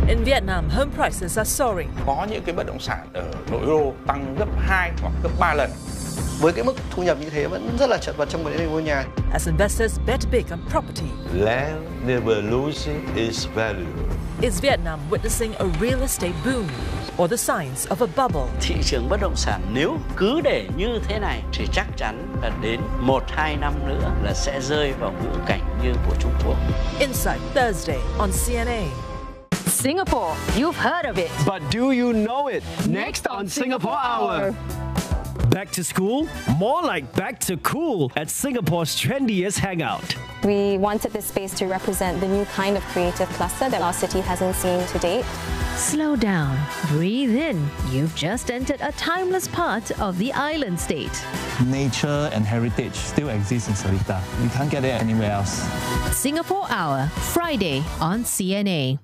In Vietnam, home prices are soaring. Có những cái bất động sản ở nội đô tăng gấp 2 hoặc gấp 3 lần. Với cái mức thu nhập như thế vẫn rất là chật vật trong vấn đề mua nhà. As investors bet big on property. Land never loses its value. Is Vietnam witnessing a real estate boom or the signs of a bubble? Thị trường bất động sản nếu cứ để như thế này thì chắc chắn là đến 1-2 năm nữa là sẽ rơi vào ngữ cảnh như của Trung Quốc. Insight Thursday on CNA. Singapore, you've heard of it. But do you know it? Next on Singapore Hour. Back to school? More like back to cool at Singapore's trendiest hangout. We wanted this space to represent the new kind of creative cluster that our city hasn't seen to date. Slow down, breathe in. You've just entered a timeless part of the island state. Nature and heritage still exist in Seletar. You can't get it anywhere else. Singapore Hour, Friday on CNA.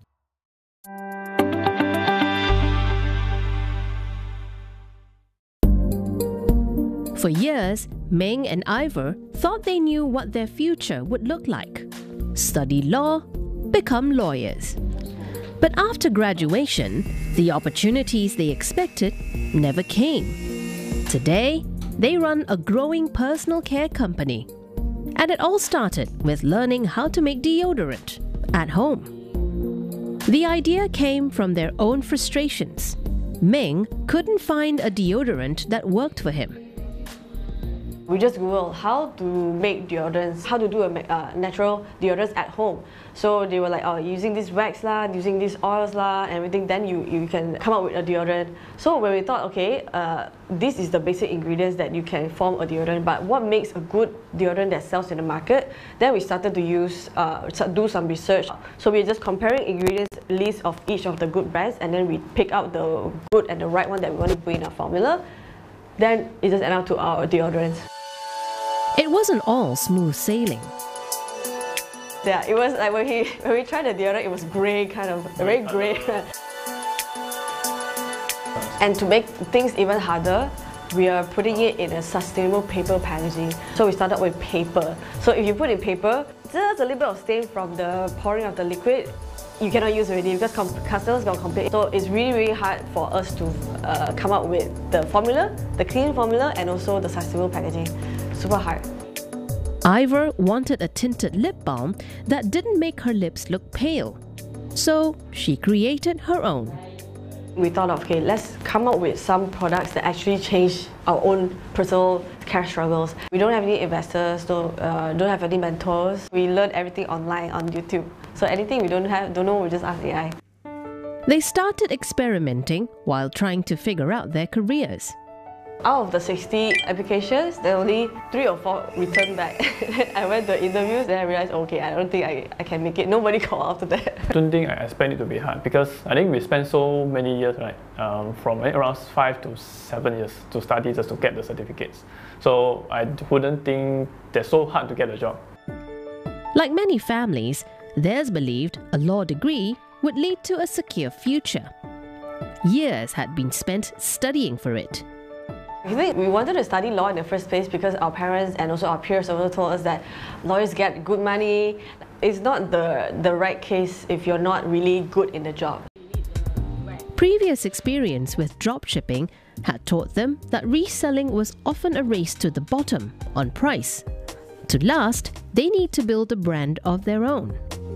For years, Meng and Ivor thought they knew what their future would look like. Study law, become lawyers. But after graduation, the opportunities they expected never came. Today, they run a growing personal care company. And it all started with learning how to make deodorant at home. The idea came from their own frustrations. Meng couldn't find a deodorant that worked for him. We just Googled how to make deodorants, how to do a natural deodorants at home. So they were like, oh, using this wax lah, using these oils lah, and everything, then you can come up with a deodorant. So when we thought, okay, this is the basic ingredients that you can form a deodorant, but what makes a good deodorant that sells in the market? Then we started to do some research. So we're just comparing ingredients list of each of the good brands, and then we pick out the good and the right one that we want to put in our formula. Then it just ended up to our deodorants. It wasn't all smooth sailing. Yeah, it was like when we tried the deodorant, it was grey, kind of very grey. And to make things even harder, we are putting it in a sustainable paper packaging. So we started with paper. So if you put in paper, just a little bit of stain from the pouring of the liquid, you cannot use already because customers got complain. So it's really, really hard for us to come up with the formula, the clean formula, and also the sustainable packaging. Super hard. Ivor wanted a tinted lip balm that didn't make her lips look pale. So she created her own. We thought, okay, let's come up with some products that actually change our own personal cash struggles. We don't have any investors, don't have any mentors. We learn everything online on YouTube. So anything we don't know, we just ask AI. They started experimenting while trying to figure out their careers. Out of the 60 applications, there are only 3 or 4 returned back. I went to interviews, then I realized, okay, I don't think I can make it. Nobody called after that. I don't think I expect it to be hard because I think we spent so many years, right? From around 5 to 7 years to study just to get the certificates. So I wouldn't think they're so hard to get a job. Like many families, theirs believed a law degree would lead to a secure future. Years had been spent studying for it. I think we wanted to study law in the first place because our parents and also our peers also told us that lawyers get good money. It's not the right case if you're not really good in the job. Previous experience with dropshipping had taught them that reselling was often a race to the bottom on price. To last, they need to build a brand of their own.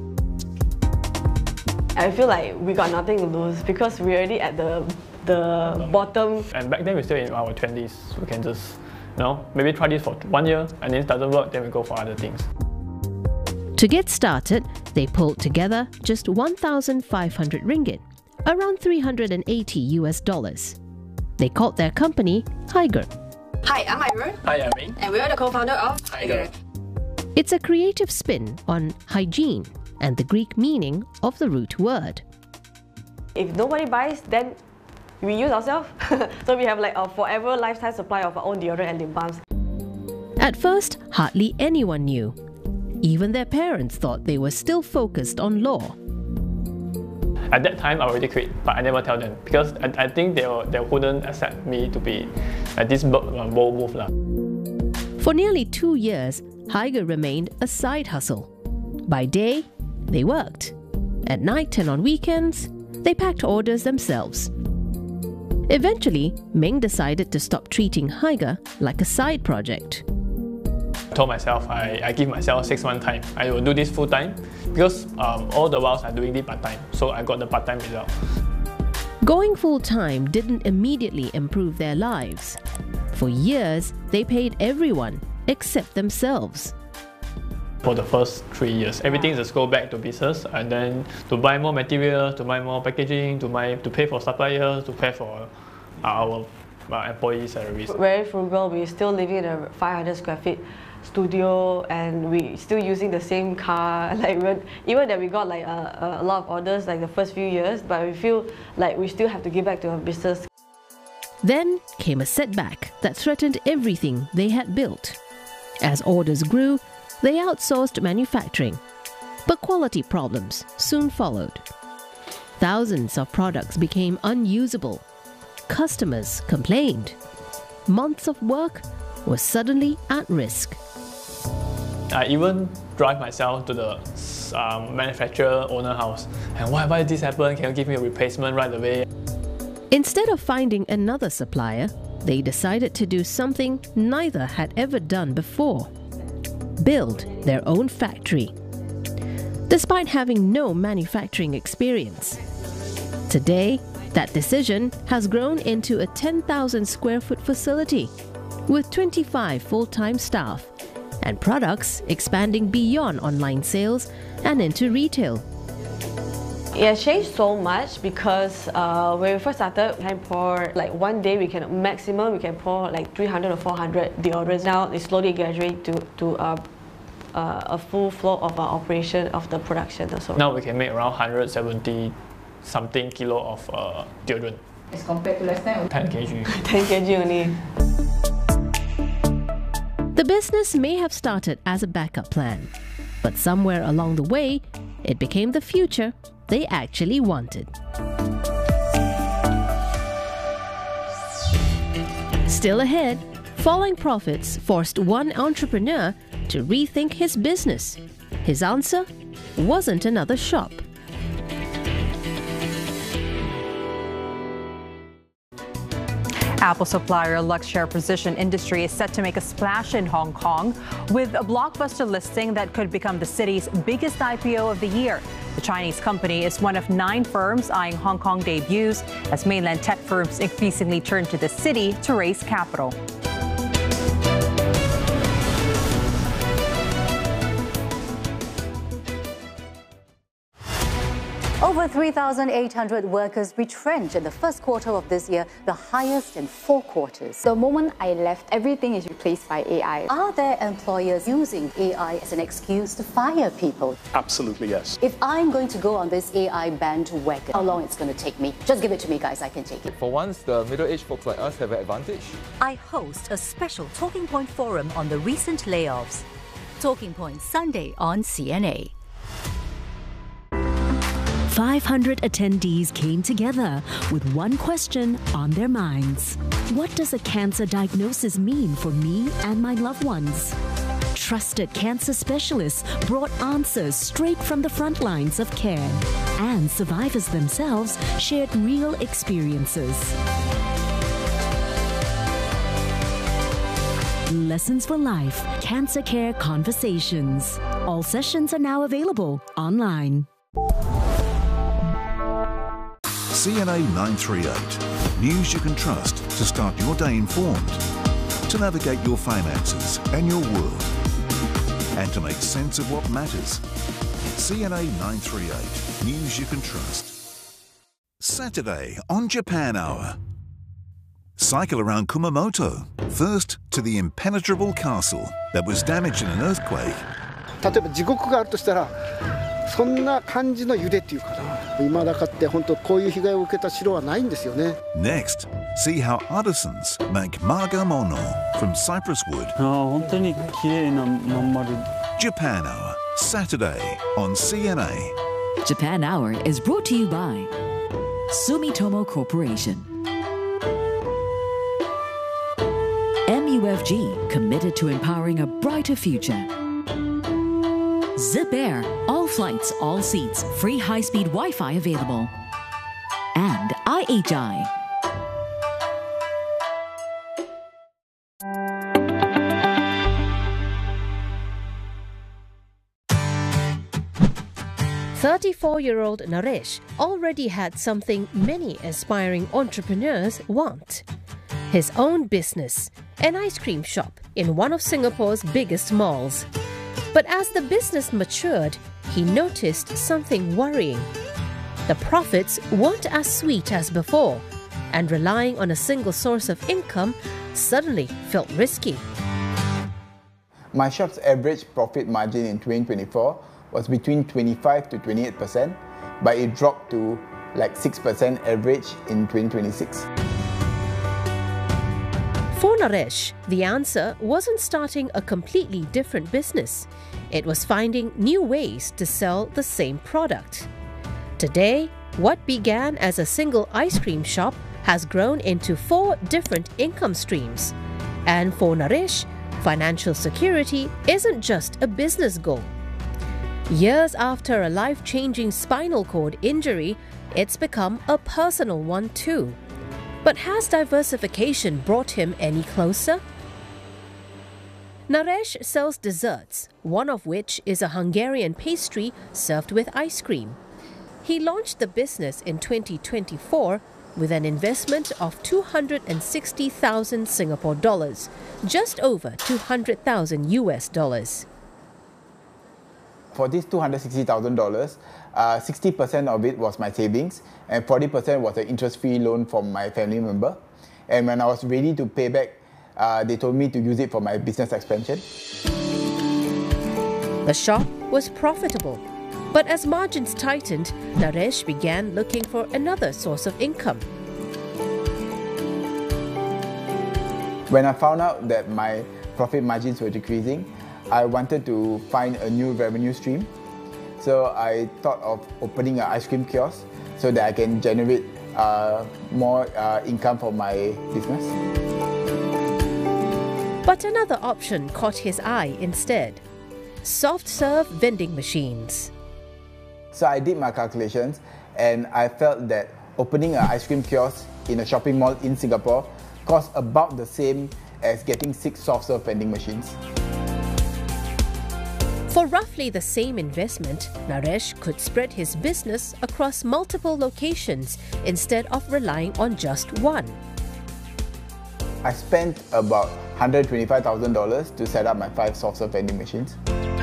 I feel like we got nothing to lose because we're already at the bottom. And back then we're still in our 20s. We can just, maybe try this for 1 year, and if it doesn't work, then we go for other things. To get started, they pulled together just 1,500 ringgit, around $380. They called their company Haiger. Hi, I'm Ivor. Hi, I'm Ming. And we are the co-founder of Haiger. It's a creative spin on hygiene and the Greek meaning of the root word. If nobody buys, then we use ourselves. So we have like a forever lifetime supply of our own deodorant and lip balms. At first, hardly anyone knew. Even their parents thought they were still focused on law. At that time, I already quit, but I never tell them because I think they wouldn't accept me to be this bold move. For nearly 2 years, Haiger remained a side hustle. By day, they worked. At night and on weekends, they packed orders themselves. Eventually, Ming decided to stop treating Haiger like a side project. I told myself, I give myself 6 months time. I will do this full time because all the while I'm doing it part time. So I got the part time result. Going full time didn't immediately improve their lives. For years, they paid everyone except themselves. For the first 3 years, everything just go back to business, and then to buy more materials, to buy more packaging, to pay for suppliers, to pay for our employee salaries. Very frugal. We're still living in a 500 square feet studio, and we still using the same car. Like even that we got like a lot of orders like the first few years, but we feel like we still have to give back to our business. Then came a setback that threatened everything they had built. As orders grew, they outsourced manufacturing, but quality problems soon followed. Thousands of products became unusable. Customers complained. Months of work were suddenly at risk. I even drive myself to the manufacturer owner house. And why did this happen? Can you give me a replacement right away? Instead of finding another supplier, they decided to do something neither had ever done before: build their own factory. Despite having no manufacturing experience, today that decision has grown into a 10,000 square foot facility with 25 full-time staff and products expanding beyond online sales and into retail. It has changed so much because when we first started, we can pour like one day we can pour like 300 or 400 deodorants. Now it's slowly graduating to a full flow of our operation of the production also. Now we can make around 170 something kilo of deodorant. As compared to last time? 10 kg. 10 kg only. The business may have started as a backup plan, but somewhere along the way, it became the future they actually wanted. Still ahead, falling profits forced one entrepreneur to rethink his business. His answer wasn't another shop. Apple supplier Luxshare Precision Industry is set to make a splash in Hong Kong with a blockbuster listing that could become the city's biggest IPO of the year. The Chinese company is one of 9 firms eyeing Hong Kong debuts as mainland tech firms increasingly turn to the city to raise capital. Over 3,800 workers retrenched in the first quarter of this year, the highest in 4 quarters. The moment I left, everything is replaced by AI. Are there employers using AI as an excuse to fire people? Absolutely, yes. If I'm going to go on this AI bandwagon, how long it's going to take me? Just give it to me, guys. I can take it. For once, the middle-aged folks like us have an advantage. I host a special Talking Point forum on the recent layoffs. Talking Point Sunday on CNA. 500 attendees came together with one question on their minds. What does a cancer diagnosis mean for me and my loved ones? Trusted cancer specialists brought answers straight from the front lines of care, and survivors themselves shared real experiences. Lessons for Life Cancer Care Conversations. All sessions are now available online. CNA 938. News you can trust to start your day informed, to navigate your finances and your world, and to make sense of what matters. CNA 938. News you can trust. Saturday on Japan Hour. Cycle around Kumamoto, first to the impenetrable castle that was damaged in an earthquake. 例えば地獄があるとしたら、そんな感じの揺れっていうかな。未だかって本当こういう被害を受けた城はないんですよね。 Next, see how artisans make margamono from cypress wood. 本当に綺麗なまん丸。 Japan Hour, Saturday on CNA. Japan Hour is brought to you by Sumitomo Corporation. MUFG, committed to empowering a brighter future. Zip Air, all flights, all seats, free high-speed Wi-Fi available. and IHI. "34-year-old Naresh already had something many aspiring entrepreneurs want. His own business, an ice cream shop in one of Singapore's biggest malls. But as the business matured, he noticed something worrying. The profits weren't as sweet as before, and relying on a single source of income suddenly felt risky. My shop's average profit margin in 2024 was between 25 to 28%, but it dropped to like 6% average in 2026. For Naresh, the answer wasn't starting a completely different business. It was finding new ways to sell the same product. Today, what began as a single ice cream shop has grown into 4 different income streams. And for Naresh, financial security isn't just a business goal. Years after a life-changing spinal cord injury, it's become a personal one too. But has diversification brought him any closer? Naresh sells desserts, one of which is a Hungarian pastry served with ice cream. He launched the business in 2024 with an investment of 260,000 Singapore dollars, just over 200,000 US dollars. For this $260,000, 60% of it was my savings and 40% was an interest-free loan from my family member. And when I was ready to pay back, they told me to use it for my business expansion. The shop was profitable, but as margins tightened, Naresh began looking for another source of income. When I found out that my profit margins were decreasing, I wanted to find a new revenue stream. So I thought of opening an ice cream kiosk so that I can generate more income for my business. But another option caught his eye instead: soft-serve vending machines. So I did my calculations and I felt that opening an ice cream kiosk in a shopping mall in Singapore cost about the same as getting 6 soft-serve vending machines. For roughly the same investment, Naresh could spread his business across multiple locations instead of relying on just one. I spent about $125,000 to set up my 5 soft-serve vending machines.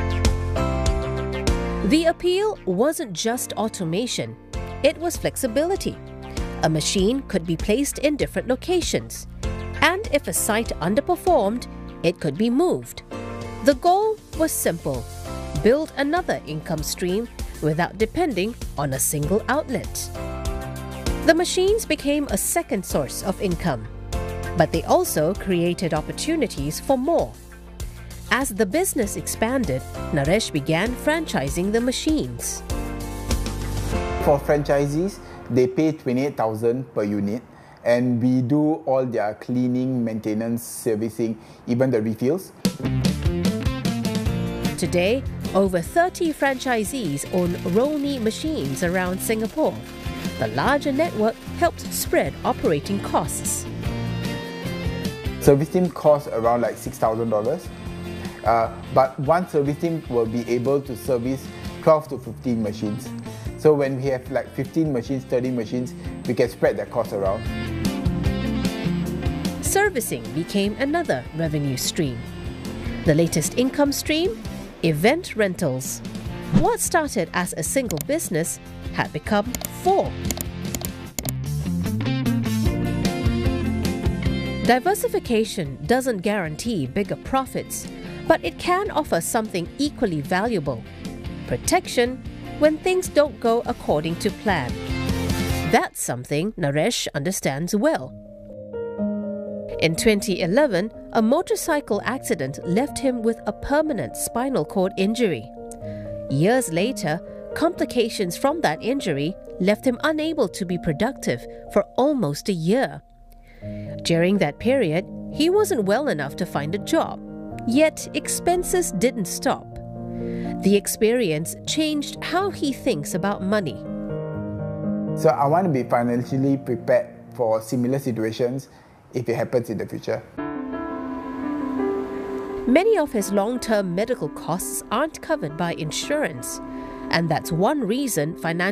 The appeal wasn't just automation, it was flexibility. A machine could be placed in different locations, and if a site underperformed, it could be moved. The goal was simple: build another income stream without depending on a single outlet. The machines became a second source of income, but they also created opportunities for more. As the business expanded, Naresh began franchising the machines. For franchisees, they pay $28,000 per unit, and we do all their cleaning, maintenance, servicing, even the refills. Today, over 30 franchisees own Roll-Me machines around Singapore. The larger network helped spread operating costs. Service team costs around like $6,000, but one service team will be able to service 12 to 15 machines. So when we have like 15 machines, 30 machines, we can spread that cost around. Servicing became another revenue stream. The latest income stream? Event rentals. What started as a single business had become 4. Diversification doesn't guarantee bigger profits, but it can offer something equally valuable: protection when things don't go according to plan. That's something Naresh understands well. In 2011, a motorcycle accident left him with a permanent spinal cord injury. Years later, complications from that injury left him unable to be productive for almost a year. During that period, he wasn't well enough to find a job, yet expenses didn't stop. The experience changed how he thinks about money. So I want to be financially prepared for similar situations if it happens in the future. Many of his long-term medical costs aren't covered by insurance, and that's one reason financial